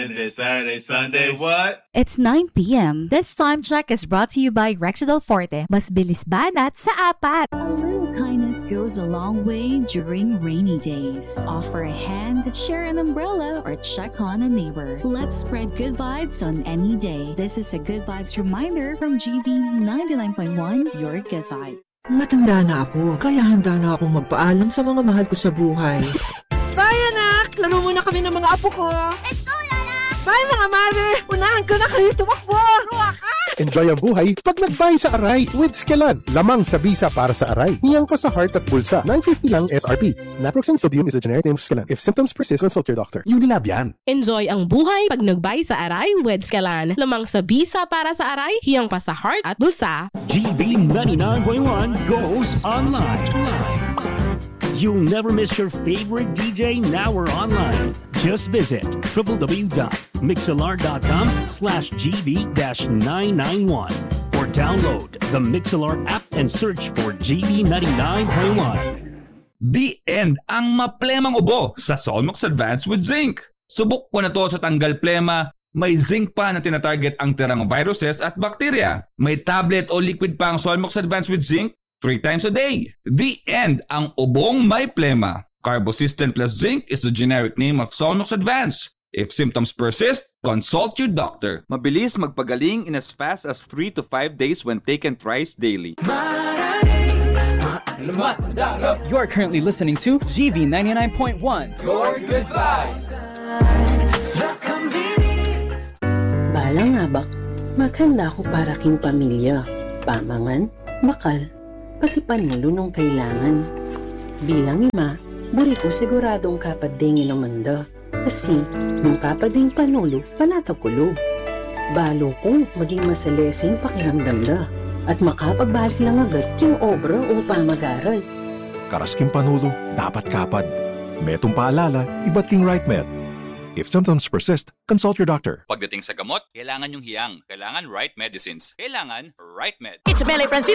It's Saturday, Sunday, what? It's 9 p.m. This time check is brought to you by Rexidol Forte. Mas bilis banat sa apat. A little kindness goes a long way during rainy days. Offer a hand, share an umbrella, or check on a neighbor. Let's spread good vibes on any day. This is a Good Vibes reminder from GV 99.1, your good vibe. Matanda na ako, kaya handa na akong magpaalam sa mga mahal ko sa buhay. Bye, anak! Laro muna kami ng mga apo ko. Let's go, Lala! Bye, mga mother! Unahan ko na kayo tumakbo! Ruwa ka! Enjoy ang buhay pag nagbay sa Aray with Skelan. Lamang sa bisa para sa Aray. Hiyang pa sa heart at bulsa. $9.50 lang SRP. Naproxen sodium is a generic name of Skelan. If symptoms persist, consult your doctor. Unilab yan. Enjoy ang buhay pag nagbay sa Aray with Skelan. Lamang sa bisa para sa Aray, hiyang pa sa heart at bulsa. GV 99.1 goes online. You'll never miss your favorite DJ now or online. Just visit www.mixlr.com/gv-991 or download the Mixlr app and search for GV 99.1. The end ang maplemang ubo sa Solmox Advance with Zinc. Subok ko na to sa tanggal plema. May zinc pa na tinatarget ang tirang viruses at bakterya. May tablet o liquid pa ang Solmox Advance with Zinc 3 times a day. The end ang ubong may plema. Carbosystem plus zinc is the generic name of Solmox Advance. If symptoms persist, consult your doctor. Mabilis magpagaling in as fast as 3 to 5 days when taken thrice daily. You are currently listening to GV 99.1. Your good vibes. Balang abak, maghanda ko para king pamilya. Pamangan, bakal, pati panulo nung kailangan. Bilang ima, buri ko siguradong kapadingin ng manda. Kasi, nung kapading panulo, panataw kulo. Balo kong maging masalesing pakiramdam da. At makapagbalik lang agad king obra o pamag-aral. Karasking panulo, dapat kapad. Metong paalala, iba't king right med. If symptoms persist, consult your doctor. Pagdating sa gamot, kailangan yung hiyang. Kailangan right medicines. Kailangan right med. It's Mele Francis.